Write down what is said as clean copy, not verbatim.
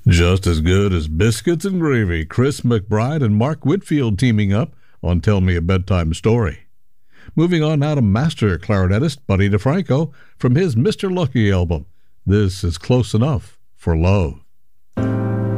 Just as good as biscuits and gravy, Chris McBride and Mark Whitfield teaming up on Tell Me a Bedtime Story. Moving on now to master clarinetist Buddy DeFranco from his Mr. Lucky album. This is Close Enough for Love.